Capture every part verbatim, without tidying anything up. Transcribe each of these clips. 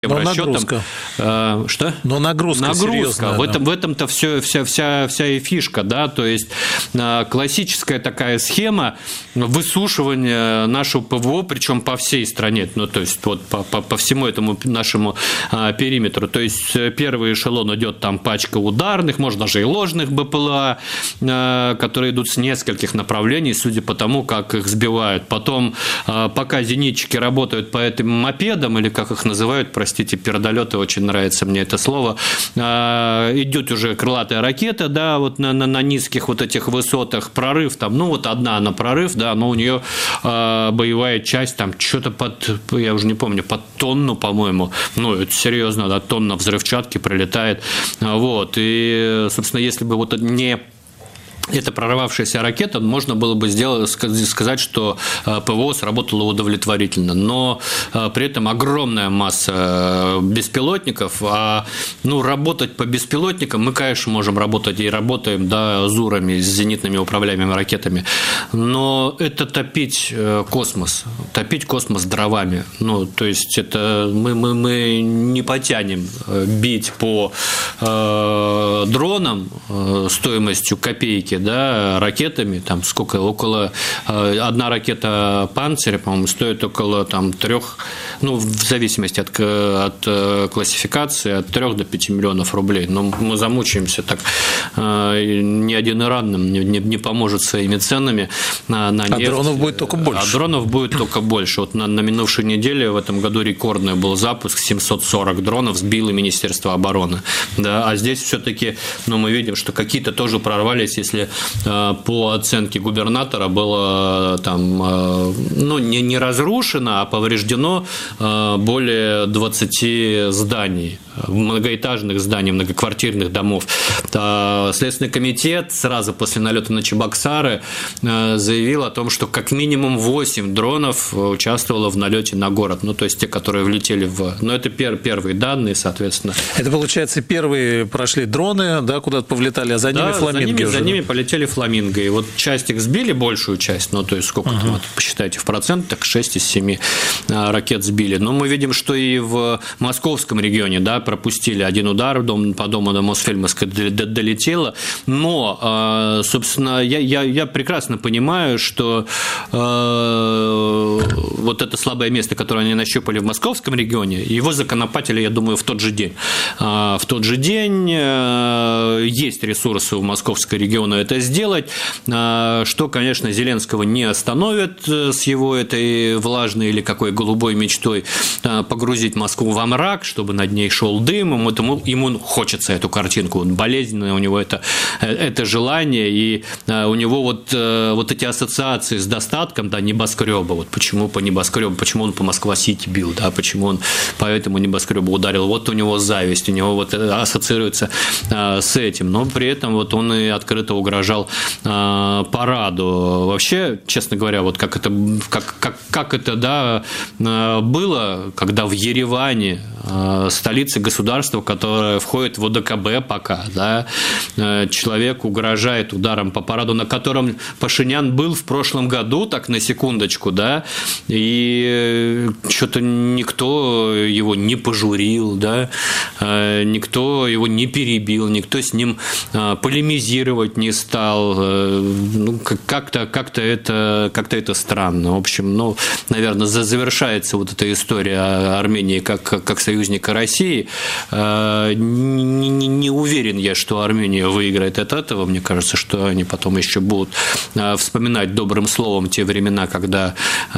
Но нагрузка. Э, что? Но нагрузка, нагрузка. серьезная. В, этом, в этом-то все, вся, вся, вся и фишка, да, то есть э, классическая такая схема высушивания нашего ПВО, причем по всей стране, ну, то есть вот по, по, по всему этому нашему э, периметру. То есть первый эшелон идет там пачка ударных, может даже и ложных БПЛА, э, которые идут с нескольких направлений, судя по тому, как их сбивают. Потом, э, пока зенитчики работают по этим мопедам, или как их называют, простите, Простите, пердолеты, очень нравится мне это слово. Идет уже крылатая ракета, да, вот на, на, на низких вот этих высотах, прорыв там, ну вот одна на прорыв, да, но у нее боевая часть там что-то под, я уже не помню, под тонну, по-моему, ну это серьезно, да, тонна взрывчатки прилетает, вот, и, собственно, если бы вот не эта прорвавшаяся ракета, можно было бы сделать, сказать, что ПВО сработало удовлетворительно, но при этом огромная масса беспилотников, а ну, работать по беспилотникам мы, конечно, можем работать и работаем, да, ЗУРами, с зенитными управляемыми ракетами, но это топить космос, топить космос дровами, ну, то есть это мы, мы, мы не потянем бить по э, дронам э, стоимостью копейки, да, ракетами, там сколько, около, одна ракета «Панцирь», по-моему, стоит около там трех, ну, в зависимости от, от классификации, от трех до пяти миллионов рублей, но мы замучаемся так, ни один Иран нам не, не, не поможет своими ценами на, на нефть. А дронов будет только больше. А дронов будет только больше. Вот на, на минувшей неделе в этом году рекордный был запуск, семьсот сорок дронов сбило Министерство обороны, да, а здесь все-таки, ну, мы видим, что какие-то тоже прорвались, если по оценке губернатора было там, ну, не, не разрушено, а повреждено более двадцати зданий, многоэтажных зданий, многоквартирных домов. Следственный комитет сразу после налета на Чебоксары заявил о том, что как минимум восемь дронов участвовало в налете на город, ну, то есть те, которые влетели в... Ну, это пер, первые данные, соответственно. Это, получается, первые прошли дроны, да, куда-то повлетали, а за ними да, фламинго. За ними, уже. за ними полетели фламинго. И вот часть их сбили, большую часть, ну, то есть сколько uh-huh. там, вот, посчитайте в процентах, шесть из семи ракет сбили. Но мы видим, что и в московском регионе, да, пропустили один удар, дом, по дому до Мосфильмовска долетело. Но, собственно, я, я, я прекрасно понимаю, что э, вот это слабое место, которое они нащупали в московском регионе, его законопатили, я думаю, в тот же день. В тот же день есть ресурсы у московского региона это сделать, что, конечно, Зеленского не остановит с его этой влажной или какой голубой мечтой погрузить Москву во мрак, чтобы над ней шел дым, ему, ему хочется эту картинку, болезненное у него это, это желание, и у него вот, вот эти ассоциации с достатком, да, небоскреба, вот почему по небоскребу, почему он по Москва-Сити бил, да, почему он по этому небоскребу ударил, вот у него зависть, у него вот ассоциируется с этим, но при этом вот он и открыто угрожал э, параду. Вообще, честно говоря, вот как это, как, как, как это да, было, когда в Ереване, э, столице государства, которое входит в ОДКБ пока, да, э, человек угрожает ударом по параду, на котором Пашинян был в прошлом году, так на секундочку, да, и что-то никто его не пожурил, да, э, никто его не перебил, никто с ним э, полемизировать не стал, ну, как-то, как-то, это, как-то это странно. В общем, ну, наверное, завершается вот эта история Армении как, как союзника России. Не, не уверен я, что Армения выиграет от этого. Мне кажется, что они потом еще будут вспоминать добрым словом те времена, когда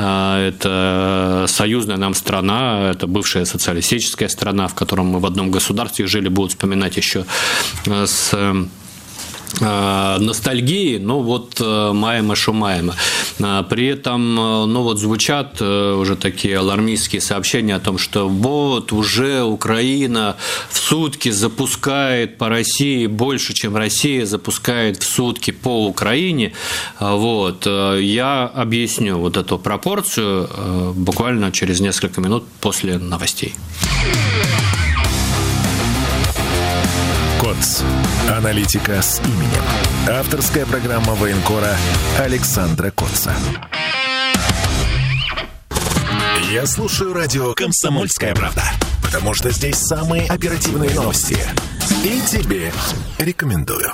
это союзная нам страна, это бывшая социалистическая страна, в котором мы в одном государстве жили, будут вспоминать еще с ностальгии, ну вот маемо шумаемо. При этом, ну вот звучат уже такие алармистские сообщения о том, что вот уже Украина в сутки запускает по России больше, чем Россия запускает в сутки по Украине. Вот. Я объясню вот эту пропорцию буквально через несколько минут после новостей. КОЦ. Аналитика с именем. Авторская программа военкора Александра Коца. Я слушаю радио «Комсомольская правда», потому что здесь самые оперативные новости. И тебе рекомендую.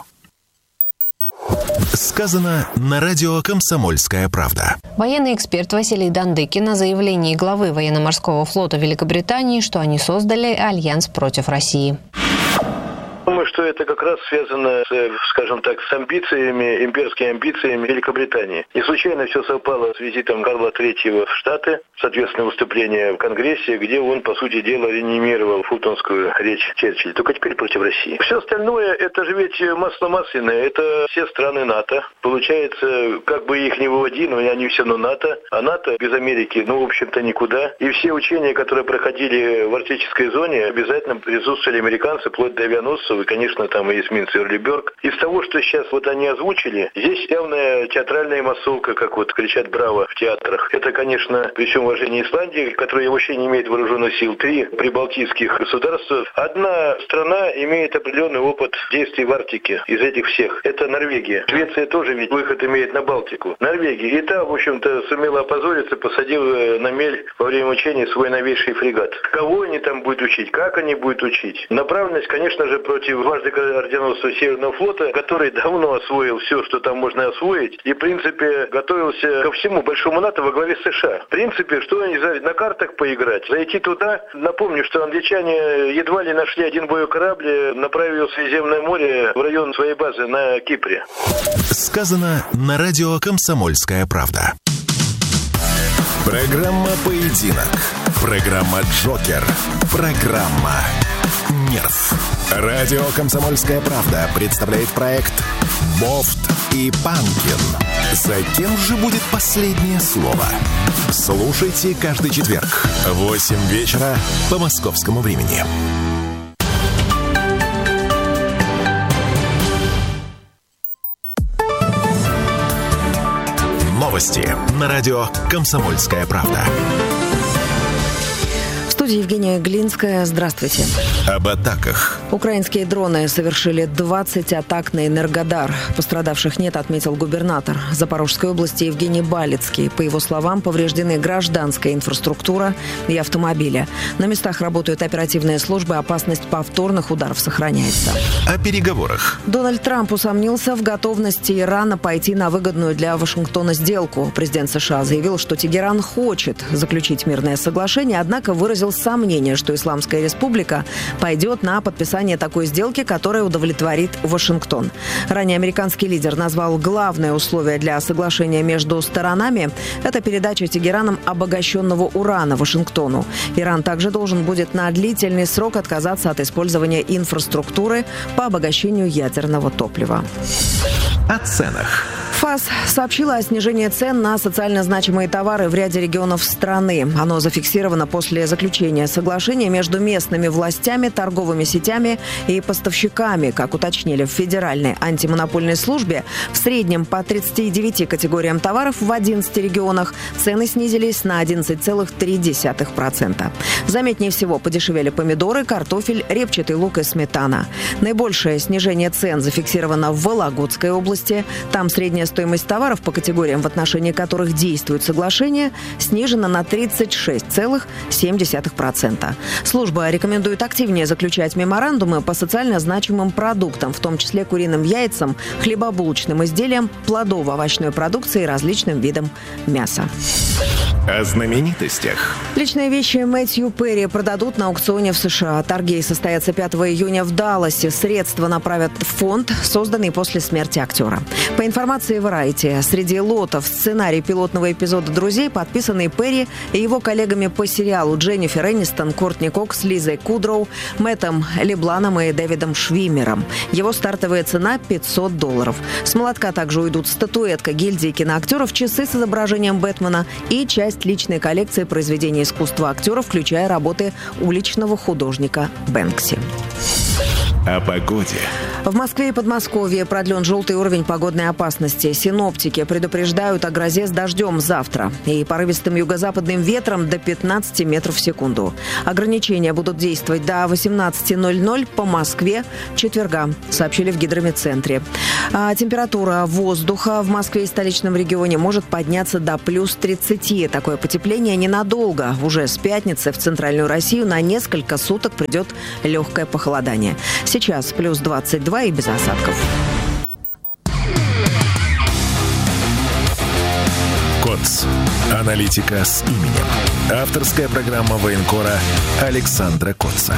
Сказано на радио «Комсомольская правда». Военный эксперт Василий Дандыкин о заявлении главы военно-морского флота Великобритании, что они создали альянс против России. Думаю, что это как раз связано, с, скажем так, с амбициями, имперскими амбициями Великобритании. Не случайно все совпало с визитом Карла Третьего в Штаты, соответственно, выступление в Конгрессе, где он, по сути дела, реанимировал фултонскую речь Черчилля, только теперь против России. Все остальное, это же ведь масло масляное, это все страны НАТО. Получается, как бы их не выводи, но они все равно НАТО, а НАТО без Америки, ну, в общем-то, никуда. И все учения, которые проходили в арктической зоне, обязательно присутствовали американцы, вплоть до авианосцев, и, конечно, там и эсминец Эрлиберг. Из того, что сейчас вот они озвучили, здесь явная театральная массовка, как вот кричат «Браво» в театрах. Это, конечно, при всем уважении Исландии, которая вообще не имеет вооруженных сил, три прибалтийских государства. Одна страна имеет определенный опыт действий в Арктике из этих всех. Это Норвегия. Швеция тоже ведь выход имеет на Балтику. Норвегия. И та, в общем-то, сумела опозориться, посадив на мель во время учений свой новейший фрегат. Кого они там будут учить? Как они будут учить? Направленность, конечно же, против дважды орденоносца Северного флота, который давно освоил все, что там можно освоить, и, в принципе, готовился ко всему большому НАТО во главе США. В принципе, что они на картах поиграть? Зайти туда. Напомню, что англичане едва ли нашли один боевой корабль, направили в Средиземное море в район своей базы на Кипре. Сказано на радио «Комсомольская правда». Программа «Поединок». Программа «Джокер». Программа «Нерв». Радио «Комсомольская правда» представляет проект «Бофт и Панкин». За кем же будет последнее слово? Слушайте каждый четверг в восемь вечера по московскому времени. Новости на радио «Комсомольская правда». В студии Евгения Глинская. Здравствуйте. Об атаках. Украинские дроны совершили двадцать атак на Энергодар. Пострадавших нет, отметил губернатор Запорожской области Евгений Балицкий. По его словам, повреждены гражданская инфраструктура и автомобили. На местах работают оперативные службы, опасность повторных ударов сохраняется. О переговорах. Дональд Трамп усомнился в готовности Ирана пойти на выгодную для Вашингтона сделку. Президент США заявил, что Тегеран хочет заключить мирное соглашение, однако выразил сомнение, что Исламская республика пойдет на подписание такой сделки, которая удовлетворит Вашингтон. Ранее американский лидер назвал главное условие для соглашения между сторонами – это передача Тегераном обогащенного урана Вашингтону. Иран также должен будет на длительный срок отказаться от использования инфраструктуры по обогащению ядерного топлива. О ценах. ФАС сообщила о снижении цен на социально значимые товары в ряде регионов страны. Оно зафиксировано после заключения соглашения между местными властями, торговыми сетями и поставщиками. Как уточнили в Федеральной антимонопольной службе, в среднем по тридцати девяти категориям товаров в одиннадцати регионах цены снизились на одиннадцать целых три десятых процента. Заметнее всего подешевели помидоры, картофель, репчатый лук и сметана. Наибольшее снижение цен зафиксировано в Вологодской области. Там средняя стоимость товаров по категориям, в отношении которых действует соглашение, снижена на тридцать шесть целых семь десятых процента. Служба рекомендует активнее заключать меморандумы по социально значимым продуктам, в том числе куриным яйцам, хлебобулочным изделиям, плодово-овощной продукции и различным видам мяса. О знаменитостях. Личные вещи Мэтью Перри продадут на аукционе в США. Торги состоятся пятого июня в Далласе. Средства направят в фонд, созданный после смерти актера. По информации Variety, среди лотов сценарий пилотного эпизода «Друзей», подписанный Перри и его коллегами по сериалу Дженнифер Энистон, Кортни Кокс, Лизой Кудроу, Мэттом Лебланом и Дэвидом Швиммером. Его стартовая цена – пятьсот долларов. С молотка также уйдут статуэтка гильдии киноактеров, часы с изображением Бэтмена и часть личной коллекции произведений искусства актера, включая работы уличного художника Бэнкси. О погоде. В Москве и Подмосковье продлен желтый уровень погодной опасности. Синоптики предупреждают о грозе с дождем завтра и порывистым юго-западным ветром до пятнадцати метров в секунду. Ограничения будут действовать до восемнадцати ноль-ноль по Москве четверга, сообщили в гидрометцентре. А температура воздуха в Москве и столичном регионе может подняться до плюс тридцати. Такое потепление ненадолго. Уже с пятницы в центральную Россию на несколько суток придет легкое похолодание. Сейчас плюс двадцать два и без осадков. КОЦ. Аналитика с именем. Авторская программа военкора Александра Коца.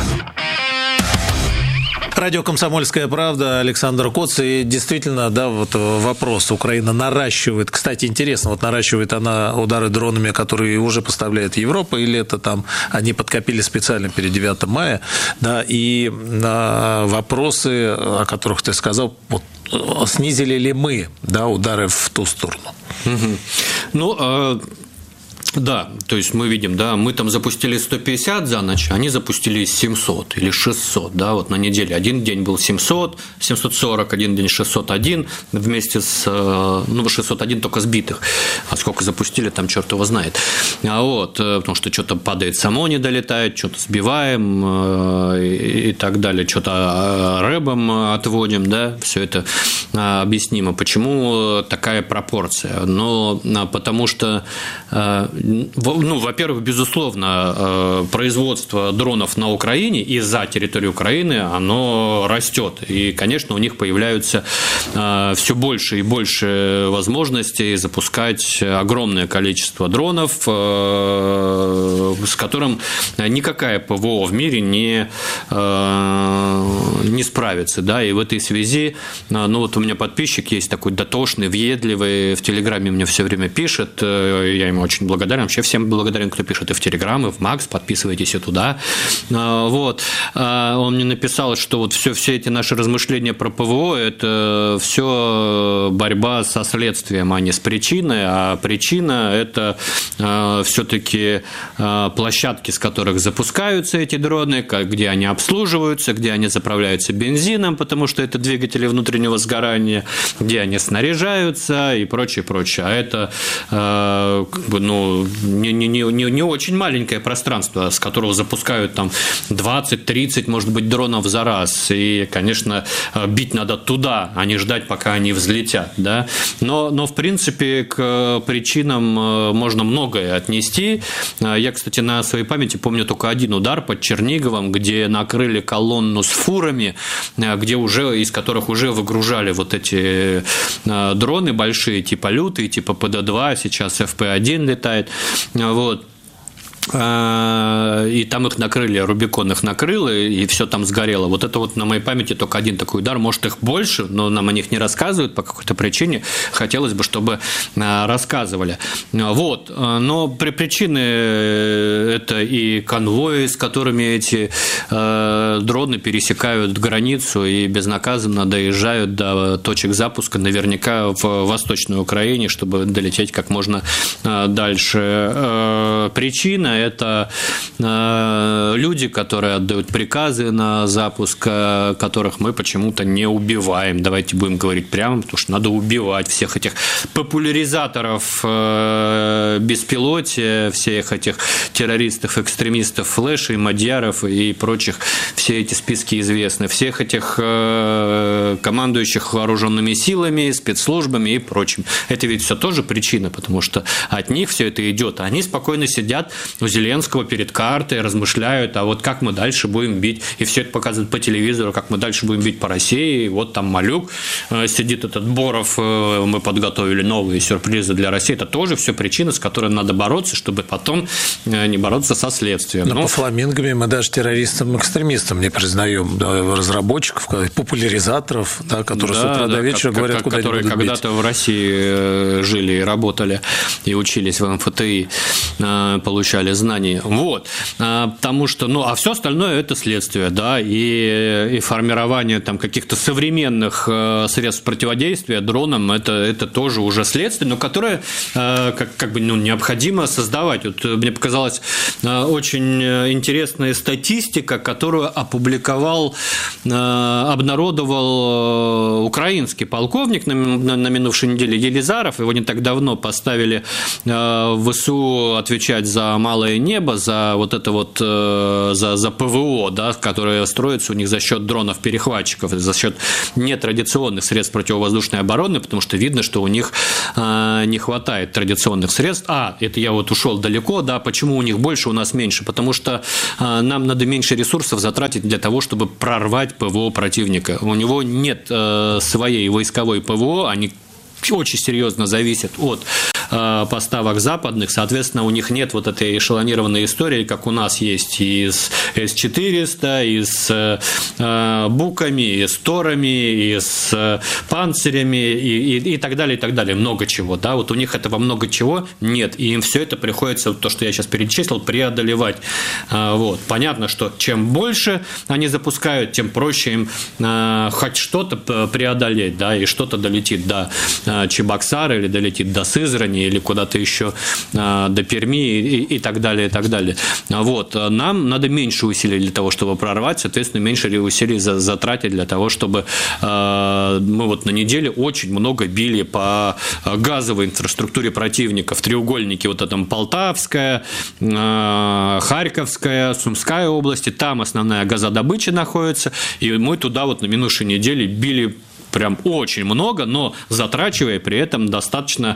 Радио «Комсомольская правда», Александр Коц. И действительно, да, вот вопрос. Украина наращивает. Кстати, интересно, вот наращивает она удары дронами, которые уже поставляет Европа, или это там они подкопили специально перед девятым мая, да, и а, вопросы, о которых ты сказал, вот, снизили ли мы, да, удары в ту сторону? Угу. Ну, а... Да, то есть мы видим, да, мы там запустили сто пятьдесят за ночь, они запустили семьсот или шестьсот, да, вот на неделе. Один день был семьсот, семьсот сорок, один день шестьсот один, вместе с, ну, шестьсот один только сбитых, а сколько запустили, там черт его знает. А вот, потому что что-то падает само, не долетает, что-то сбиваем и, и так далее, что-то рэбом отводим, да, все это объяснимо. Почему такая пропорция? Ну, потому что ну, во-первых, безусловно, производство дронов на Украине и за территорией Украины, оно растет. И, конечно, у них появляются все больше и больше возможностей запускать огромное количество дронов, с которым никакая ПВО в мире не, не справится. Да? И в этой связи, ну вот у меня подписчик есть такой дотошный, въедливый, в Телеграме мне все время пишет, я ему очень благодарен. Вообще всем благодарен, кто пишет и в Телеграм, и в Макс, подписывайтесь и туда. Вот. Он мне написал, что вот все, все эти наши размышления про ПВО – это все борьба со следствием, а не с причиной. А причина – это все-таки площадки, с которых запускаются эти дроны, где они обслуживаются, где они заправляются бензином, потому что это двигатели внутреннего сгорания, где они снаряжаются и прочее, прочее. А это как бы, ну, не, не, не, не очень маленькое пространство, с которого запускают там двадцать-тридцать, может быть, дронов за раз. И, конечно, бить надо туда, а не ждать, пока они взлетят. Да? Но, но, в принципе, к причинам можно многое отнести. Я, кстати, на своей памяти помню только один удар под Черниговом, где накрыли колонну с фурами, где уже, из которых уже выгружали вот эти дроны большие, типа «Лютый», типа Пэ Дэ два, сейчас Эф Пэ один летает. Вот. И там их накрыли, Рубикон их накрыл, и все там сгорело. Вот это вот на моей памяти только один такой удар. Может, их больше, но нам о них не рассказывают по какой-то причине. Хотелось бы, чтобы рассказывали. Вот. Но при причине это и конвои, с которыми эти дроны пересекают границу и безнаказанно доезжают до точек запуска, наверняка в Восточной Украине, чтобы долететь как можно дальше. Причина – это люди, которые отдают приказы на запуск, которых мы почему-то не убиваем. Давайте будем говорить прямо, потому что надо убивать всех этих популяризаторов беспилотия, всех этих террористов, экстремистов, флешей, мадьяров и прочих. Все эти списки известны. Всех этих командующих вооруженными силами, спецслужбами и прочим. Это ведь все тоже причина, потому что от них все это идет. Они спокойно сидят у Зеленского перед картой, размышляют, а вот как мы дальше будем бить, и все это показывают по телевизору, как мы дальше будем бить по России, и вот там Малюк, сидит этот Боров, мы подготовили новые сюрпризы для России, это тоже все причина, с которой надо бороться, чтобы потом не бороться со следствием. Но, Но... по фламингами мы даже террористам-экстремистам не признаем, да, разработчиков, популяризаторов, да, которые да, с утра да, до вечера как, говорят, как, куда они которые будут когда-то бить. в России жили и работали, и учились в Эм Эф Тэ И, получали поле знаний. Вот. Потому что, ну, а все остальное – это следствие, да, и, и формирование там каких-то современных средств противодействия дронам – это, это тоже уже следствие, но которое как, как бы, ну, необходимо создавать. Вот мне показалась очень интересная статистика, которую опубликовал, обнародовал украинский полковник на, на, на минувшей неделе Елизаров. Его не так давно поставили в ВСУ отвечать за малое небо, за вот это вот, за, за ПВО, да, которое строится у них за счет дронов-перехватчиков, за счет нетрадиционных средств противовоздушной обороны, потому что видно, что у них не хватает традиционных средств. А, это я вот ушел далеко, да, почему у них больше, у нас меньше? Потому что нам надо меньше ресурсов затратить для того, чтобы прорвать ПВО противника. У него нет своей войсковой ПВО, они очень серьезно зависят от э, поставок западных, соответственно, у них нет вот этой эшелонированной истории, как у нас есть и с эс четыреста, и с э, буками, и с торами, и с э, панцирями, и, и, и так далее, и так далее. Много чего, да, вот у них этого много чего нет, и им все это приходится, то, что я сейчас перечислил, преодолевать. Э, вот. Понятно, что чем больше они запускают, тем проще им э, хоть что-то преодолеть, да, и что-то долетит до Чебоксара или долетит до Сызрани или куда-то еще до Перми и, и так далее, и так далее. Вот. Нам надо меньше усилий для того, чтобы прорвать, соответственно, меньше усилий затратить для того, чтобы мы вот на неделе очень много били по газовой инфраструктуре противника в треугольнике вот этом Полтавская, Харьковская, Сумская области, там основная газодобыча находится, и мы туда вот на минувшей неделе били прям очень много, но затрачивая при этом достаточно,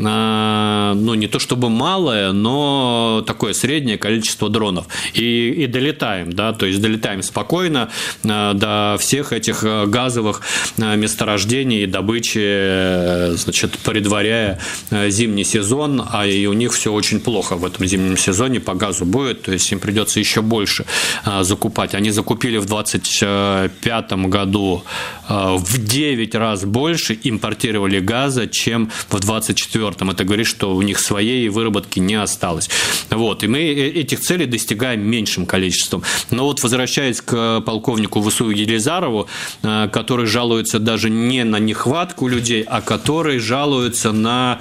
ну, не то чтобы малое, но такое среднее количество дронов. И, и долетаем, да, то есть долетаем спокойно до всех этих газовых месторождений и добычи, значит, предваряя зимний сезон, а и у них все очень плохо в этом зимнем сезоне по газу будет, то есть им придется еще больше закупать. Они закупили в двадцать пятом году в девять раз больше импортировали газа, чем в двадцать четвёртом. Это говорит, что у них своей выработки не осталось. Вот. И мы этих целей достигаем меньшим количеством. Но вот возвращаясь к полковнику ВСУ Елизарову, который жалуется даже не на нехватку людей, а который жалуется на...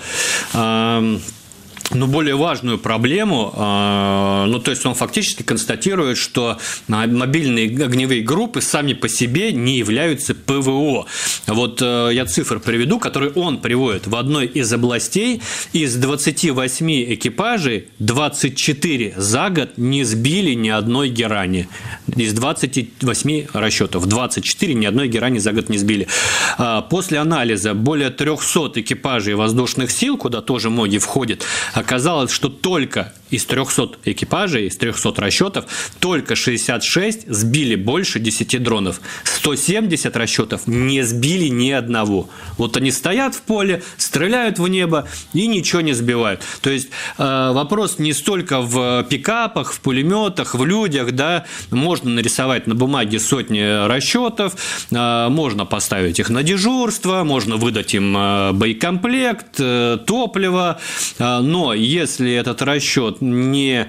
Ну, более важную проблему, ну, то есть он фактически констатирует, что мобильные огневые группы сами по себе не являются ПВО. Вот я цифры приведу, которые он приводит. В одной из областей из двадцати восьми экипажей двадцать четыре за год не сбили ни одной герани. Из двадцати восьми расчетов двадцать четыре ни одной герани за год не сбили. После анализа более трехсот экипажей воздушных сил, куда тоже МОГИ входит, оказалось, что только из трехсот экипажей, из трехсот расчетов, только шестьдесят шесть сбили больше десяти дронов. сто семьдесят расчетов не сбили ни одного. Вот они стоят в поле, стреляют в небо и ничего не сбивают. То есть вопрос не столько в пикапах, в пулеметах, в людях, да, можно нарисовать на бумаге сотни расчетов, можно поставить их на дежурство, можно выдать им боекомплект, топливо, но если этот расчет не,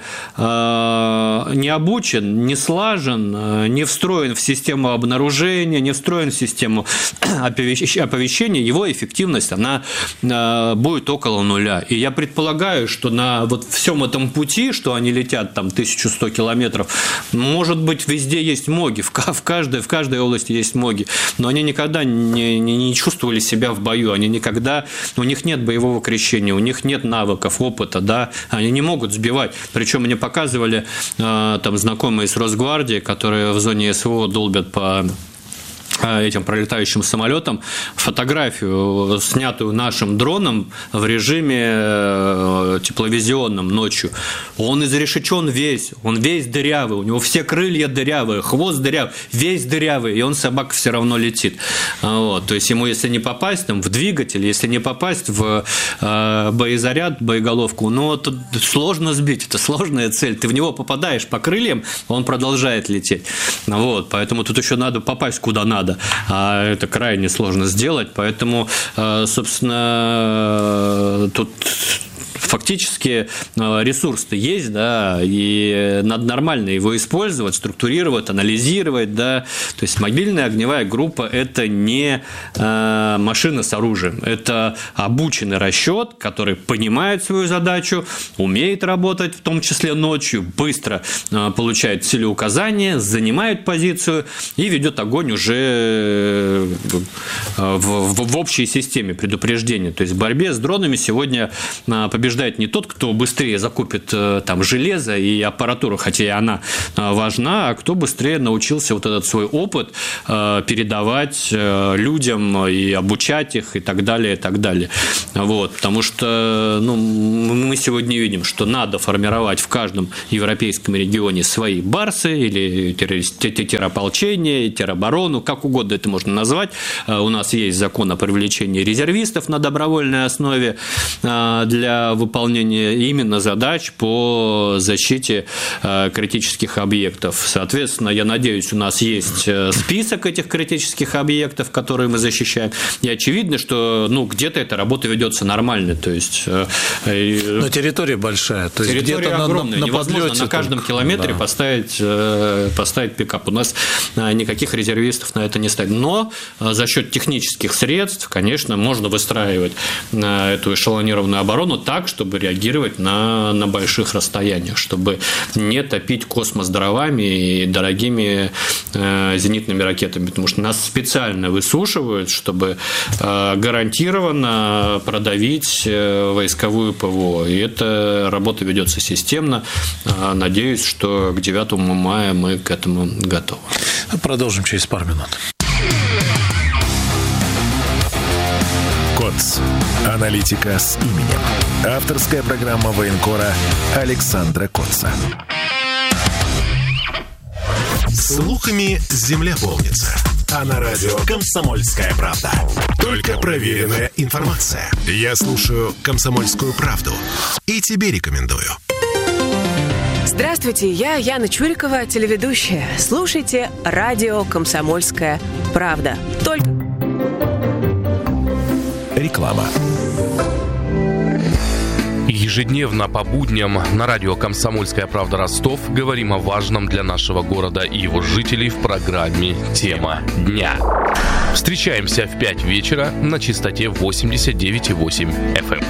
не обучен, не слажен, не встроен в систему обнаружения, не встроен в систему оповещения, его эффективность, она будет около нуля. И я предполагаю, что на вот всем этом пути, что они летят там тысячу сто километров, может быть, везде есть МОГи, в каждой, в каждой области есть МОГи, но они никогда не, не, не чувствовали себя в бою, они никогда, у них нет боевого крещения, у них нет навыков, опыта, да, они не могут сбивать. Причем мне показывали там знакомые с Росгвардии, которые в зоне СВО долбят по этим пролетающим самолетом, фотографию, снятую нашим дроном в режиме тепловизионном ночью. Он изрешечен весь, он весь дырявый, у него все крылья дырявые, хвост дырявый, весь дырявый, и он, собака, все равно летит. Вот. То есть ему, если не попасть там, в двигатель, если не попасть в э, боезаряд, боеголовку, ну, это сложно сбить, это сложная цель. Ты в него попадаешь по крыльям, он продолжает лететь. Вот. Поэтому тут еще надо попасть куда надо. А это крайне сложно сделать, поэтому, собственно, тут фактически ресурс-то есть, да, и надо нормально его использовать, структурировать, анализировать, да. То есть мобильная огневая группа – это не машина с оружием, это обученный расчет, который понимает свою задачу, умеет работать, в том числе ночью, быстро получает целеуказания, занимает позицию и ведет огонь уже в, в, в общей системе предупреждения. То есть в борьбе с дронами сегодня побеждает не тот, кто быстрее закупит там железо и аппаратуру, хотя и она важна, а кто быстрее научился вот этот свой опыт передавать людям и обучать их и так далее, и так далее. Вот, потому что ну, мы сегодня видим, что надо формировать в каждом европейском регионе свои барсы или терополчение, тероборону, как угодно это можно назвать. У нас есть закон о привлечении резервистов на добровольной основе для выполнения именно задач по защите критических объектов. Соответственно, я надеюсь, у нас есть список этих критических объектов, которые мы защищаем. И очевидно, что ну, где-то эта работа ведется нормально. То есть, но территория большая. То есть территория где-то огромная. На, на невозможно на каждом только... километре да. поставить, поставить пикап. У нас никаких резервистов на это не стоит. Но за счет технических средств, конечно, можно выстраивать эту эшелонированную оборону так, чтобы реагировать на, на больших расстояниях, чтобы не топить космос дровами и дорогими э, зенитными ракетами, потому что нас специально высушивают, чтобы э, гарантированно продавить э, войсковую ПВО. И эта работа ведется системно. Э, надеюсь, что к девятому мая мы к этому готовы. Продолжим через пару минут. КОЦ. Аналитика с именем. Авторская программа военкора Александра Котца. Слухами земля полнится. А на радио «Комсомольская правда». Только проверенная информация. Я слушаю «Комсомольскую правду» и тебе рекомендую. Здравствуйте, я Яна Чурикова, телеведущая. Слушайте радио «Комсомольская правда». Только... Реклама. Ежедневно по будням на радио «Комсомольская правда» Ростов говорим о важном для нашего города и его жителей в программе «Тема дня». Встречаемся в пять вечера на частоте восемьдесят девять и восемь эф эм.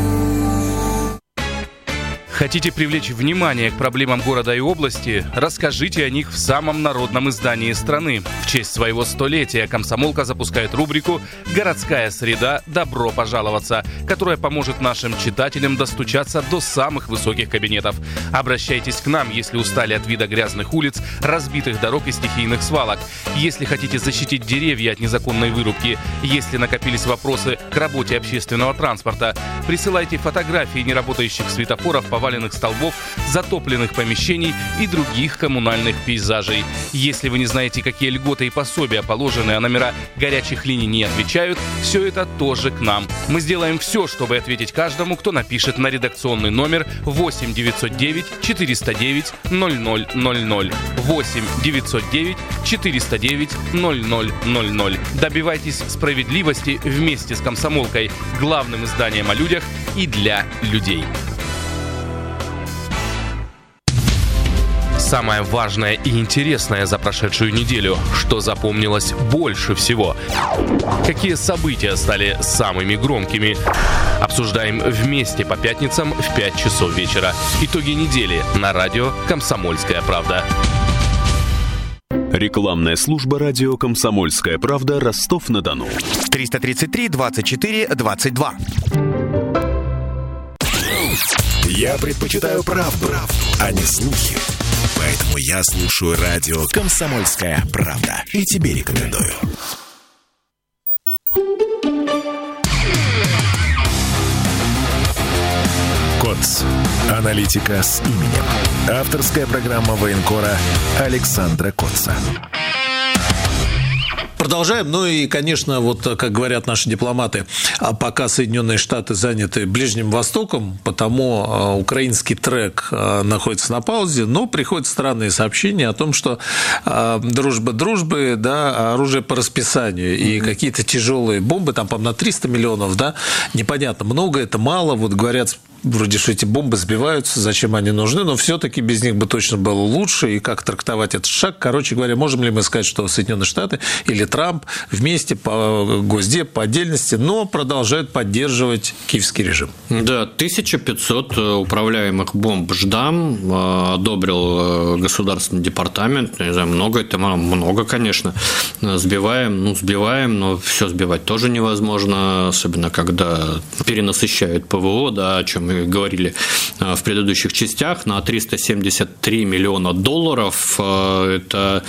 Хотите привлечь внимание к проблемам города и области? Расскажите о них в самом народном издании страны. В честь своего столетия «Комсомолка» запускает рубрику «Городская среда. Добро пожаловаться», которая поможет нашим читателям достучаться до самых высоких кабинетов. Обращайтесь к нам, если устали от вида грязных улиц, разбитых дорог и стихийных свалок. Если хотите защитить деревья от незаконной вырубки, если накопились вопросы к работе общественного транспорта, присылайте фотографии неработающих светофоров, поваленных столбов, затопленных помещений и других коммунальных пейзажей. Если вы не знаете, какие льготы и пособия положены, а номера горячих линий не отвечают, все это тоже к нам. Мы сделаем все, чтобы ответить каждому, кто напишет на редакционный номер восемь девятьсот девять четыреста девять ноль ноль ноль ноль. восемь девятьсот девять четыреста девять ноль ноль ноль ноль. Добивайтесь справедливости вместе с «Комсомолкой», главным изданием о людях и для людей. Самое важное и интересное за прошедшую неделю, что запомнилось больше всего. Какие события стали самыми громкими? Обсуждаем вместе по пятницам в пять часов вечера. Итоги недели на радио «Комсомольская правда». Рекламная служба радио «Комсомольская правда», Ростов-на-Дону. триста тридцать три двадцать четыре двадцать два. Я предпочитаю правду, правду, а не слухи. Поэтому я слушаю радио «Комсомольская правда» и тебе рекомендую. КОЦ. Аналитика с именем. Авторская программа военкора Александра Котца. Продолжаем. Ну и, конечно, вот, как говорят наши дипломаты, пока Соединенные Штаты заняты Ближним Востоком, потому украинский трек находится на паузе, но приходят странные сообщения о том, что дружба дружбы, да, оружие по расписанию и mm-hmm. какие-то тяжелые бомбы, там, по-моему, на триста миллионов, да, непонятно, много это, мало, вот говорят вроде что эти бомбы сбиваются, зачем они нужны, но все-таки без них бы точно было лучше, и как трактовать этот шаг. Короче говоря, можем ли мы сказать, что Соединенные Штаты или Трамп вместе по Госдеп, по отдельности, но продолжают поддерживать киевский режим? Да, тысяча пятьсот управляемых бомб «Ждам» одобрил Государственный департамент. Не знаю, много это, много, конечно. Сбиваем, ну, сбиваем, но все сбивать тоже невозможно, особенно когда перенасыщают ПВО, да, о чем мы говорили в предыдущих частях, на триста семьдесят три миллиона долларов. Это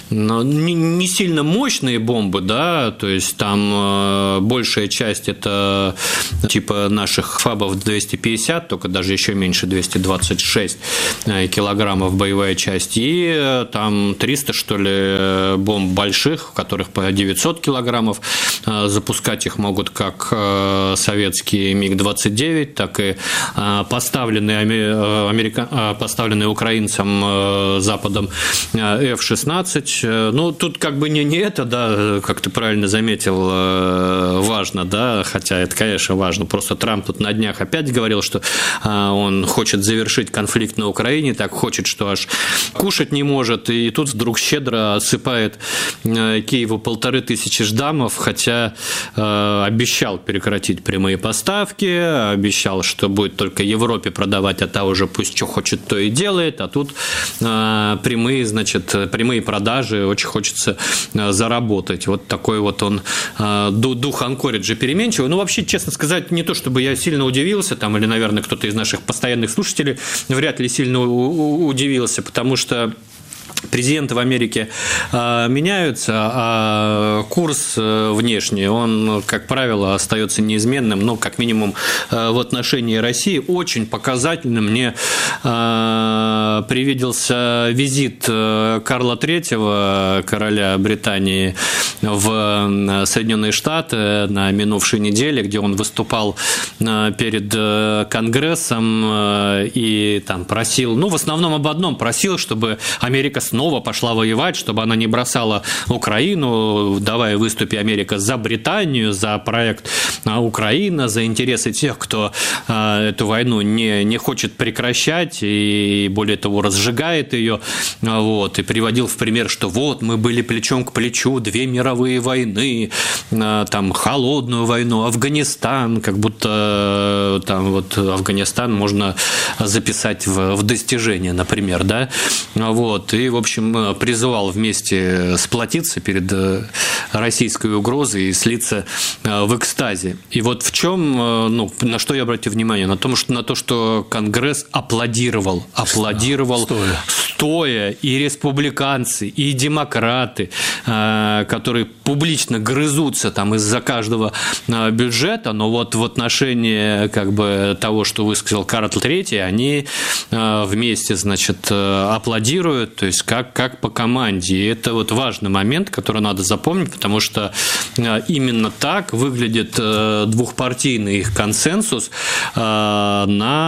не сильно мощные бомбы, да, то есть там большая часть это типа наших ФАБов двести пятьдесят, только даже еще меньше, двести двадцать шесть килограммов боевая часть, и там триста, что ли, бомб больших, в которых по девятьсот килограммов. Запускать их могут как советские МиГ двадцать девять, так и поставленные, америка... поставленные украинцам Западом эф шестнадцать. Ну, тут как бы не, не это, да, как ты правильно заметил, важно, да, хотя это, конечно, важно. Просто Трамп тут на днях опять говорил, что он хочет завершить конфликт на Украине, так хочет, что аж кушать не может, и тут вдруг щедро отсыпает Киеву полторы тысячи ждамов, хотя обещал прекратить прямые поставки, обещал, что будет только Европе продавать, а та уже пусть что хочет, то и делает, а тут прямые, значит, прямые продажи, очень хочется заработать. Вот такой вот он дух Анкориджа переменчивый. Ну, вообще, честно сказать, не то, чтобы я сильно удивился, там, или, наверное, кто-то из наших постоянных слушателей вряд ли сильно удивился, потому что президенты в Америке э, меняются, а курс э, внешний, он, как правило, остается неизменным, но, как минимум, э, в отношении России очень показательным мне э, привиделся визит э, Карла третьего, короля Британии, в Соединенные Штаты на минувшей неделе, где он выступал э, перед э, Конгрессом э, и там просил, ну, в основном об одном, просил, чтобы Америка снова пошла воевать, чтобы она не бросала Украину, давай выступи, Америка, за Британию, за проект Украина, за интересы тех, кто эту войну не, не хочет прекращать и, более того, разжигает ее. Вот, и приводил в пример, что вот мы были плечом к плечу, две мировые войны, там, холодную войну, Афганистан, как будто там вот Афганистан можно записать в, в достижение, например, да, вот, и, в общем, призывал вместе сплотиться перед российской угрозой и слиться в экстазе. И вот в чем, ну, на что я обратил внимание? На, том, что, на то, что Конгресс аплодировал, аплодировал стоя. стоя, и республиканцы, и демократы, которые публично грызутся там из-за каждого бюджета, но вот в отношении как бы того, что высказал Карл третий, они вместе, значит, аплодируют, то есть как, как по команде. И это вот важный момент, который надо запомнить, потому что именно так выглядит двухпартийный их консенсус на,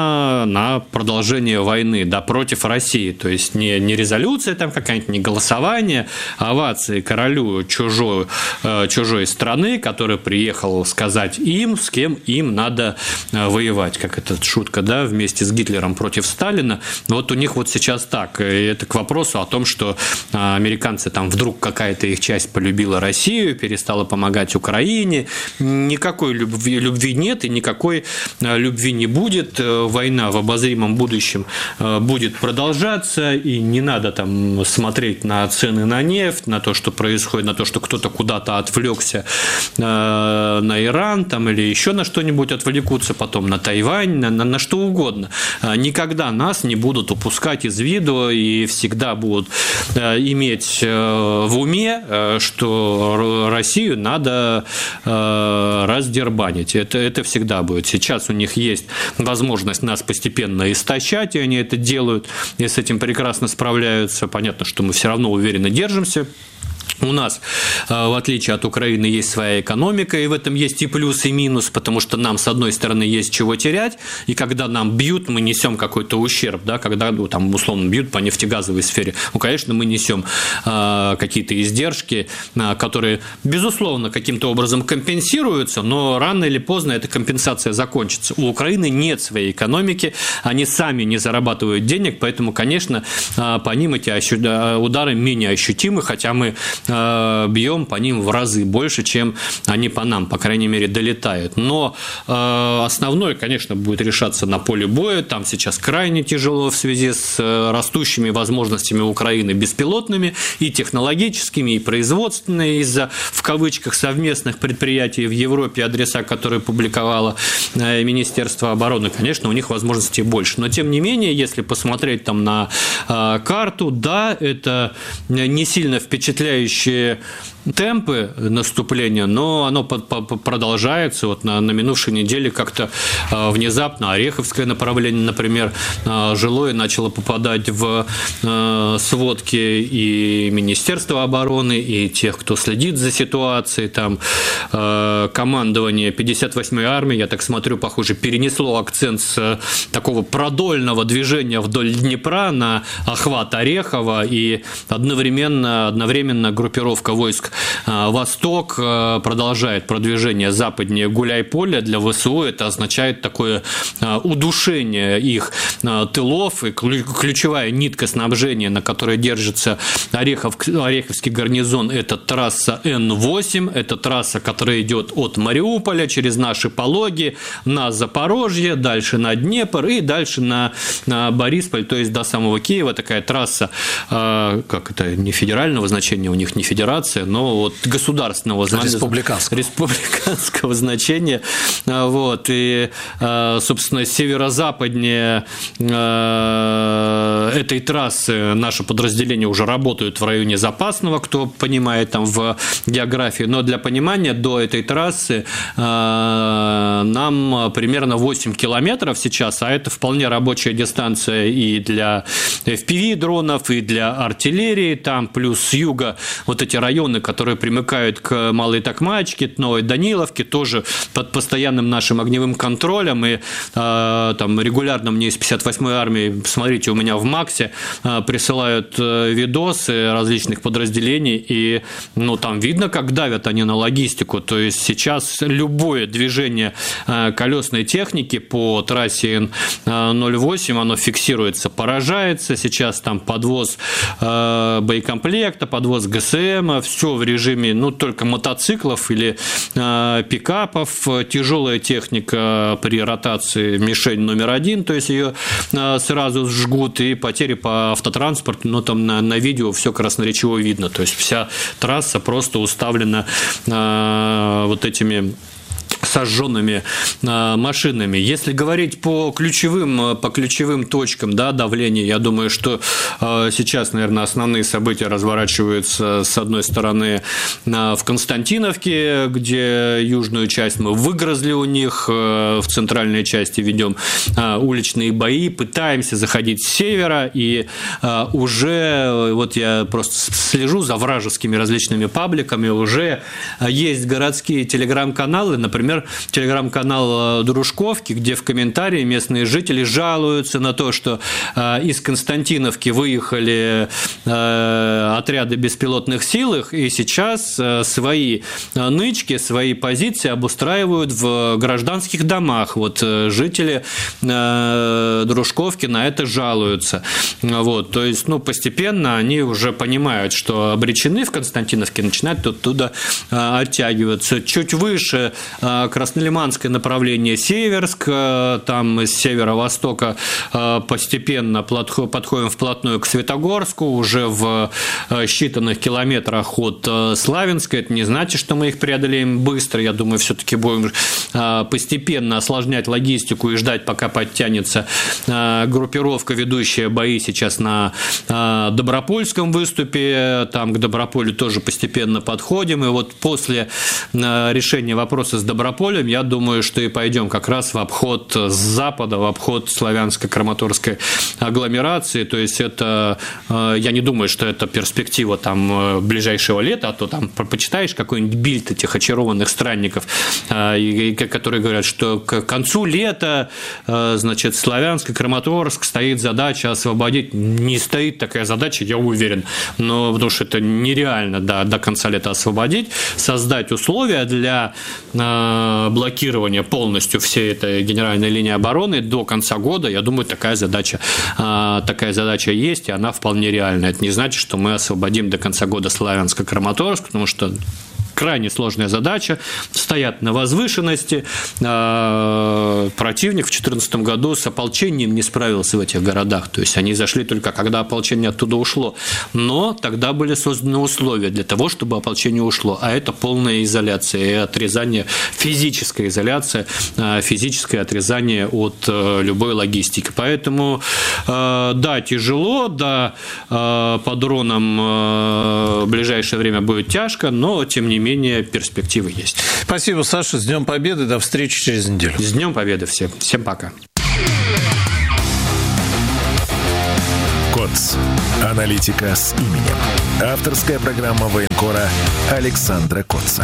на продолжение войны, да, против России. То есть не, не резолюция там какая-нибудь, не голосование, а овации королю чужой, чужой страны, который приехал сказать им, с кем им надо воевать. Как эта шутка, да, вместе с Гитлером против Сталина. Вот у них вот сейчас так. И это к вопросу о том, что американцы там вдруг какая-то их часть полюбила Россию, перестала помогать Украине. Никакой любви, любви нет и никакой любви не будет. Война в обозримом будущем будет продолжаться, и не надо там смотреть на цены на нефть, на то, что происходит, на то, что кто-то куда-то отвлекся на Иран там, или еще на что-нибудь отвлекутся, потом на Тайвань, на, на, на что угодно. Никогда нас не будут упускать из виду и всегда будут иметь в уме, что Россию надо раздербанить. Это, это всегда будет. Сейчас у них есть возможность нас постепенно истощать, и они это делают, и с этим прекрасно справляются. Понятно, что мы все равно уверенно держимся У нас, в отличие от Украины, есть своя экономика, и в этом есть и плюс, и минус, потому что нам, с одной стороны, есть чего терять, и когда нам бьют, мы несем какой-то ущерб, да, когда, ну, там, условно, бьют по нефтегазовой сфере, ну, конечно, мы несем э, какие-то издержки, э, которые, безусловно, каким-то образом компенсируются, но рано или поздно эта компенсация закончится. У Украины нет своей экономики, они сами не зарабатывают денег, поэтому, конечно, э, по ним эти ощу- удары менее ощутимы, хотя мы бьем по ним в разы больше, чем они по нам, по крайней мере, долетают. Но э, основное, конечно, будет решаться на поле боя. Там сейчас крайне тяжело в связи с растущими возможностями Украины беспилотными и технологическими, и производственными из-за, в кавычках, совместных предприятий в Европе, адреса, которые публиковало Министерство обороны. Конечно, у них возможностей больше. Но, тем не менее, если посмотреть там на э, карту, да, это не сильно впечатляющие темпы наступления, но оно продолжается. Вот на, на минувшей неделе как-то э, внезапно Ореховское направление, например, э, жилое начало попадать в э, сводки и Министерства обороны, и тех, кто следит за ситуацией. Там э, командование пятьдесят восьмой армии, я так смотрю, похоже, перенесло акцент с такого продольного движения вдоль Днепра на охват Орехова, и одновременно, одновременно группировка войск «Восток» продолжает продвижение западнее Гуляйполя. Для ВСУ это означает такое удушение их тылов, и ключевая нитка снабжения, на которой держится Орехов, Ореховский гарнизон, это трасса Н восемь, это трасса, которая идет от Мариуполя через наши Пологи на Запорожье, дальше на Днепр и дальше на, на Борисполь, то есть до самого Киева. Такая трасса, как это, не федерального значения, у них не федерация, но вот государственного, республиканского. республиканского значения. Вот. И, собственно, северо-западнее этой трассы наши подразделения уже работают в районе Запасного, кто понимает там в географии. Но для понимания, до этой трассы нам примерно восемь километров сейчас, а это вполне рабочая дистанция и для эф пи ви-дронов, и для артиллерии. Там плюс с юга вот эти районы, которые примыкают к Малой Токмачке, Новой Даниловке, тоже под постоянным нашим огневым контролем. И э, там регулярно мне из пятьдесят восьмой армии, смотрите, у меня в Максе э, присылают э, видосы различных подразделений, и ну, там видно, как давят они на логистику. То есть сейчас любое движение э, колесной техники по трассе Н ноль восемь, оно фиксируется, поражается. Сейчас там подвоз э, боекомплекта, подвоз гэ эс эм, все в режиме, ну, только мотоциклов или э, пикапов. Тяжелая техника при ротации мишень номер один, то есть ее э, сразу сжгут, и потери по автотранспорту, но там на, на видео все красноречиво видно. То есть вся трасса просто уставлена э, вот этими сожженными машинами. Если говорить по ключевым, по ключевым точкам, да, давления, я думаю, что сейчас, наверное, основные события разворачиваются, с одной стороны, в Константиновке, где южную часть мы выгрызли у них, в центральной части ведем уличные бои, пытаемся заходить с севера, и уже, вот я просто слежу за вражескими различными пабликами, уже есть городские телеграм-каналы, например, телеграм-канал Дружковки, где в комментарии местные жители жалуются на то, что из Константиновки выехали отряды беспилотных сил, и сейчас свои нычки, свои позиции обустраивают в гражданских домах. Вот жители Дружковки на это жалуются. Вот, то есть, ну, постепенно они уже понимают, что обречены в Константиновке, начинают оттуда оттягиваться. Чуть выше Краснолиманское направление Северск, там с северо-востока постепенно подходим вплотную к Светогорску, уже в считанных километрах от Славянска. Это не значит, что мы их преодолеем быстро. Я думаю, все-таки будем постепенно осложнять логистику и ждать, пока подтянется группировка, ведущая бои сейчас на Добропольском выступе. Там к Доброполю тоже постепенно подходим. И вот после решения вопроса с Доброполем Ставрополем, я думаю, что и пойдем как раз в обход с запада, в обход славянско-краматорской агломерации. То есть это, я не думаю, что это перспектива там ближайшего лета, а то там почитаешь какой-нибудь бильд этих очарованных странников, которые говорят, что к концу лета, значит, Славянск и Краматорск стоит задача освободить. Не стоит такая задача, я уверен, но потому что это нереально до, до конца лета освободить, создать условия для э, блокирования полностью всей этой генеральной линии обороны до конца года. Я думаю, такая задача, э, такая задача есть, и она вполне реальна. Это не значит, что мы освободим до конца года Славянск и Краматорск, потому что крайне сложная задача, стоят на возвышенности. Противник в две тысячи четырнадцатом году с ополчением не справился в этих городах, то есть они зашли только когда ополчение оттуда ушло, но тогда были созданы условия для того, чтобы ополчение ушло, а это полная изоляция и отрезание, физическая изоляция, физическое отрезание от любой логистики. Поэтому, да, тяжело, да, по дронам в ближайшее время будет тяжко, но тем не менее менее, перспективы есть. Спасибо, Саша. С Днем Победы. До встречи через неделю. С Днем Победы всем. Всем пока. КОЦ. Аналитика с именем. Авторская программа военкора Александра Котца.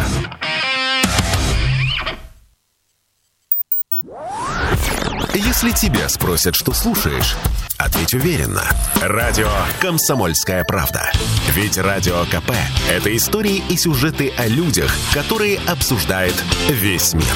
Если тебя спросят, что слушаешь, ответь уверенно. Радио «Комсомольская правда». Ведь Радио КП – это истории и сюжеты о людях, которые обсуждает весь мир.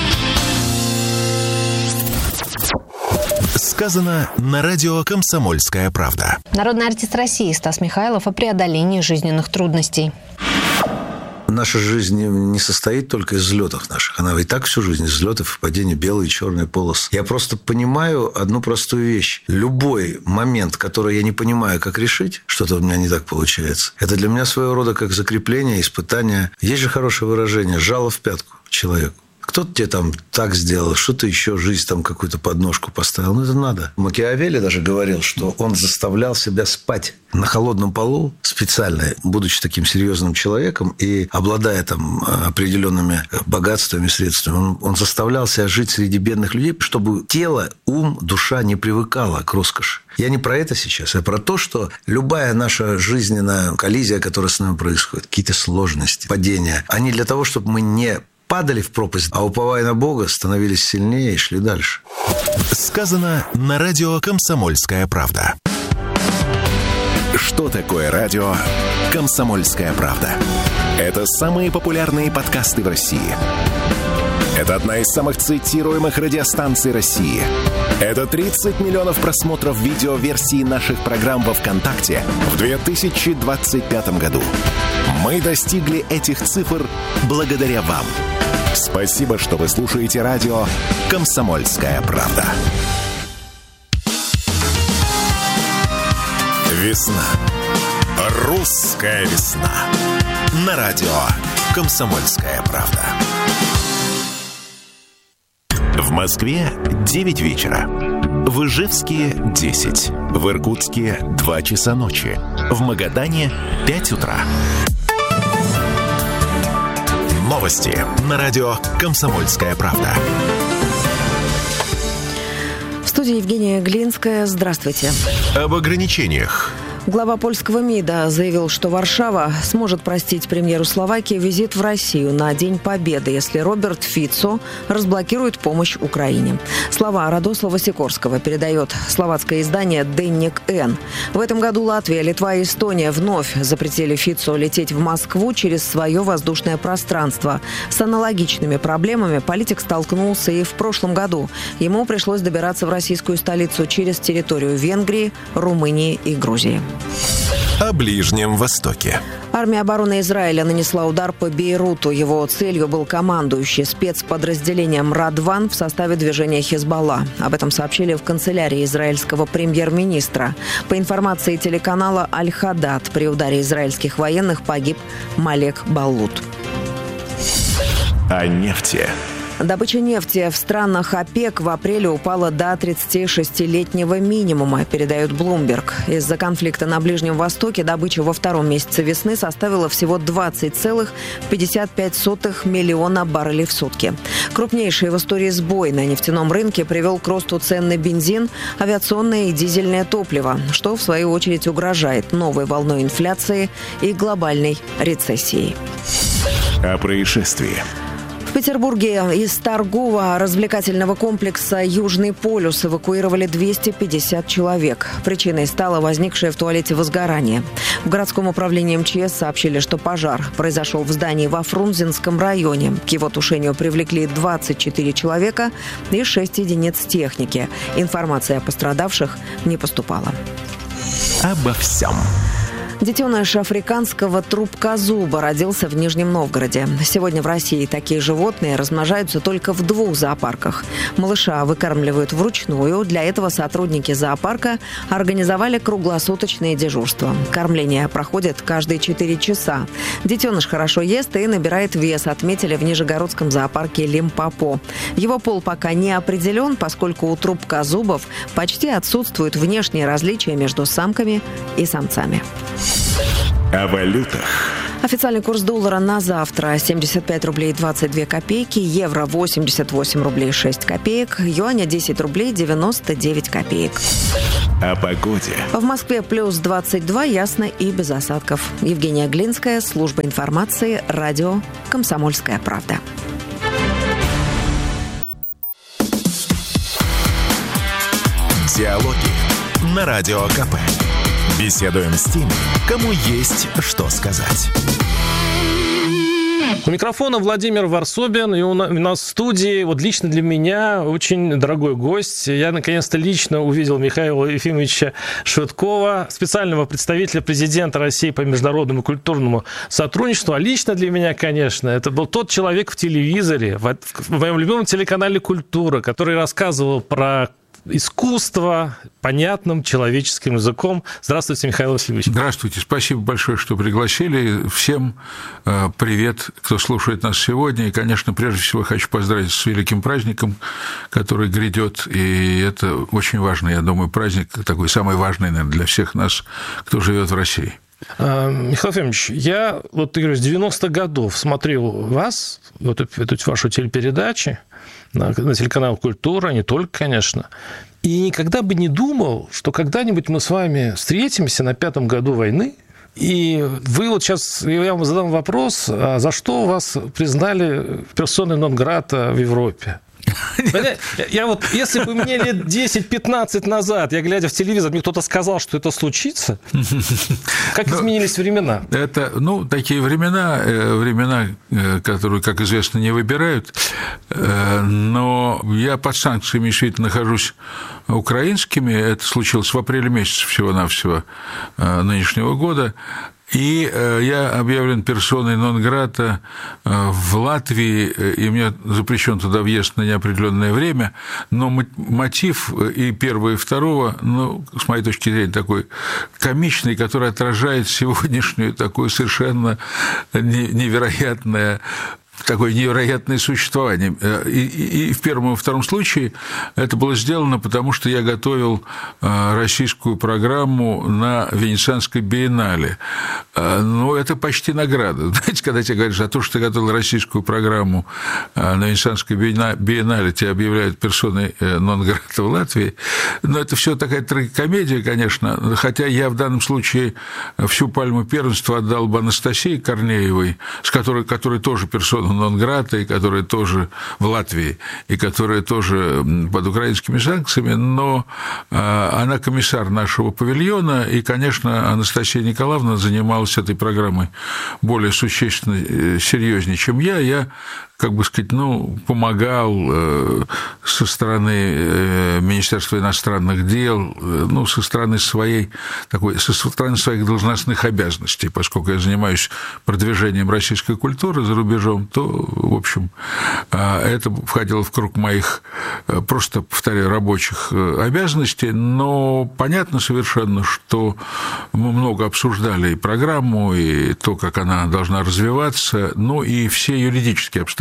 Сказано на радио «Комсомольская правда». Народный артист России Стас Михайлов о преодолении жизненных трудностей. Наша жизнь не состоит только из взлетов наших. Она и так всю жизнь из взлетов и падений, белые и черные полосы. Я просто понимаю одну простую вещь. Любой момент, который я не понимаю, как решить, что-то у меня не так получается, это для меня своего рода как закрепление, испытание. Есть же хорошее выражение «жало в пятку» человеку. Кто-то тебе там так сделал, что-то еще, жизнь там какую-то подножку поставил. Ну, это надо. Макиавелли даже говорил, что он заставлял себя спать на холодном полу специально, будучи таким серьезным человеком и обладая там определенными богатствами, средствами. Он, он заставлял себя жить среди бедных людей, чтобы тело, ум, душа не привыкала к роскоши. Я не про это сейчас, а про то, что любая наша жизненная коллизия, которая с нами происходит, какие-то сложности, падения, они для того, чтобы мы не падали в пропасть, а уповая на Бога, становились сильнее и шли дальше. Сказано на радио «Комсомольская правда». Что такое радио «Комсомольская правда»? Это самые популярные подкасты в России. Это одна из самых цитируемых радиостанций России. Это тридцать миллионов просмотров видеоверсии наших программ во ВКонтакте в две тысячи двадцать пятом году. Мы достигли этих цифр благодаря вам. Спасибо, что вы слушаете радио «Комсомольская правда». Весна. Русская весна. На радио «Комсомольская правда». В Москве девять вечера. В Ижевске десять. В Иркутске два часа ночи. В Магадане пять утра. Новости на радио «Комсомольская правда». В студии Евгения Глинская. Здравствуйте. Об ограничениях. Глава польского МИДа заявил, что Варшава сможет простить премьеру Словакии визит в Россию на День Победы, если Роберт Фицо разблокирует помощь Украине. Слова Радослава Сикорского передает словацкое издание «Денник Н». В этом году Латвия, Литва и Эстония вновь запретили Фицо лететь в Москву через свое воздушное пространство. С аналогичными проблемами политик столкнулся и в прошлом году. Ему пришлось добираться в российскую столицу через территорию Венгрии, Румынии и Грузии. О Ближнем Востоке. Армия обороны Израиля нанесла удар по Бейруту. Его целью был командующий спецподразделением Радван в составе движения Хизбалла. Об этом сообщили в канцелярии израильского премьер-министра. По информации телеканала Аль-Хадад, при ударе израильских военных погиб Малек Балут. О нефти. Добыча нефти в странах ОПЕК в апреле упала до тридцатишестилетнего минимума, передает Bloomberg. Из-за конфликта на Ближнем Востоке добыча во втором месяце весны составила всего двадцать целых пятьдесят пять сотых миллиона баррелей в сутки. Крупнейший в истории сбой на нефтяном рынке привел к росту цен на бензин, авиационное и дизельное топливо, что в свою очередь угрожает новой волной инфляции и глобальной рецессией. О происшествии. В Петербурге из торгово-развлекательного комплекса «Южный полюс» эвакуировали двести пятьдесят человек. Причиной стало возникшее в туалете возгорание. В городском управлении эм че эс сообщили, что пожар произошел в здании во Фрунзенском районе. К его тушению привлекли двадцать четыре человека и шесть единиц техники. Информация о пострадавших не поступала. Обо всем. Детеныш африканского трубкозуба родился в Нижнем Новгороде. Сегодня в России такие животные размножаются только в двух зоопарках. Малыша выкармливают вручную. Для этого сотрудники зоопарка организовали круглосуточные дежурства. Кормление проходит каждые четыре часа. Детеныш хорошо ест и набирает вес, отметили в Нижегородском зоопарке Лимпопо. Его пол пока не определен, поскольку у трубкозубов почти отсутствуют внешние различия между самками и самцами. О валютах. Официальный курс доллара на завтра семьдесят пять рублей двадцать две копейки, евро восемьдесят восемь рублей шесть копеек, юаня десять рублей девяносто девять копеек. О погоде. В Москве плюс двадцать два, ясно и без осадков. Евгения Глинская, служба информации, радио «Комсомольская правда». Диалоги на Радио КП. Беседуем с теми, кому есть что сказать. У микрофона Владимир Варсобин, и у нас в студии, вот лично для меня, очень дорогой гость. Я, наконец-то, лично увидел Михаила Ефимовича Швыдкова, специального представителя президента России по международному и культурному сотрудничеству. А лично для меня, конечно, это был тот человек в телевизоре, в, в моем любимом телеканале «Культура», который рассказывал про искусство понятным человеческим языком. Здравствуйте, Михаил Васильевич. Здравствуйте. Спасибо большое, что пригласили. Всем привет, кто слушает нас сегодня. И, конечно, прежде всего хочу поздравить с великим праздником, который грядет. И это очень важный, я думаю, праздник, такой самый важный, наверное, для всех нас, кто живет в России. Михаил Ефимович, я вот говорю, с девяностых годов смотрел вас, вот эту вашу телепередачу, на, на телеканал «Культура», не только, конечно, и никогда бы не думал, что когда-нибудь мы с вами встретимся на пятом году войны, и вы вот сейчас, я вам задам вопрос, а за что вас признали персоной нон-грата в Европе? Я вот, если бы мне лет десять-пятнадцать назад, я глядя в телевизор, мне кто-то сказал, что это случится, как изменились времена? Это, ну, такие времена, времена, которые, как известно, не выбирают, но я под санкциями действительно нахожусь украинскими, это случилось в апреле месяце всего-навсего нынешнего года. И я объявлен персоной нон-грата в Латвии, и мне запрещен туда въезд на неопределенное время, но мотив и первого, и второго, ну, с моей точки зрения, такой комичный, который отражает сегодняшнюю такую совершенно невероятное такое невероятное существование. И, и, и в первом и втором случае это было сделано, потому что я готовил российскую программу на Венецианской биеннале. Ну, это почти награда. Знаете, когда тебе говорят, за то, что ты готовил российскую программу на Венецианской биеннале, тебя объявляют персоной нон-грата в Латвии, но это все такая трагикомедия, конечно, хотя я в данном случае всю пальму первенства отдал бы Анастасии Корнеевой, с которой, которая тоже персона нон-грата, и которая тоже в Латвии, и которая тоже под украинскими санкциями, но она комиссар нашего павильона, и, конечно, Анастасия Николаевна занималась этой программой более существенно, серьезнее, чем я. Я, как бы сказать, ну, помогал со стороны Министерства иностранных дел, ну, со стороны своей, такой, со стороны своих должностных обязанностей, поскольку я занимаюсь продвижением российской культуры за рубежом, то, в общем, это входило в круг моих, просто, повторяю, рабочих обязанностей, но понятно совершенно, что мы много обсуждали и программу, и то, как она должна развиваться, ну, и все юридические обстоятельства,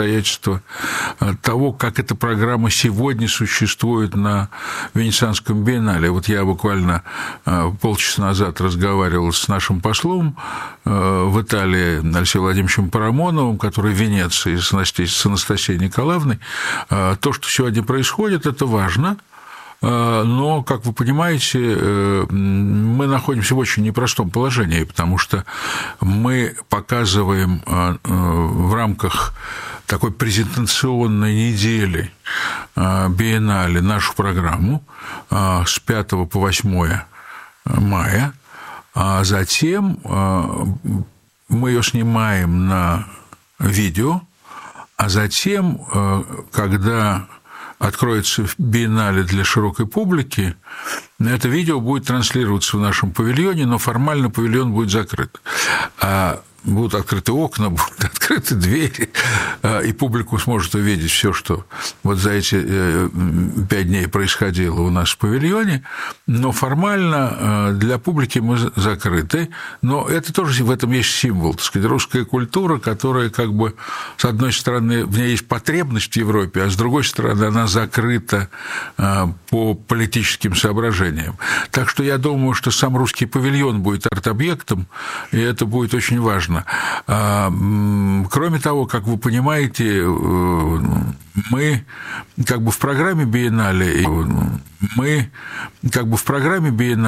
обстоятельства того, как эта программа сегодня существует на Венецианском биеннале. Вот я буквально полчаса назад разговаривал с нашим послом в Италии Алексеем Владимировичем Парамоновым, который в Венеции с Анастасией Николаевной. То, что сегодня происходит, это важно. Но, как вы понимаете, мы находимся в очень непростом положении, потому что мы показываем в рамках такой презентационной недели биеннале нашу программу с пятого по восьмое мая, а затем мы ее снимаем на видео, а затем, когда откроется биеннале для широкой публики, это видео будет транслироваться в нашем павильоне, но формально павильон будет закрыт. А будут открыты окна, будут открыты двери, и публику сможет увидеть все, что вот за эти пять дней происходило у нас в павильоне, но формально для публики мы закрыты, но это тоже в этом есть символ, так сказать, русская культура, которая как бы, с одной стороны, в ней есть потребность в Европе, а с другой стороны, она закрыта по политическим соображениям. Так что я думаю, что сам русский павильон будет арт-объектом, и это будет очень важно. Кроме того, как вы понимаете, мы как бы в программе биеннале, мы как бы в программе биеннале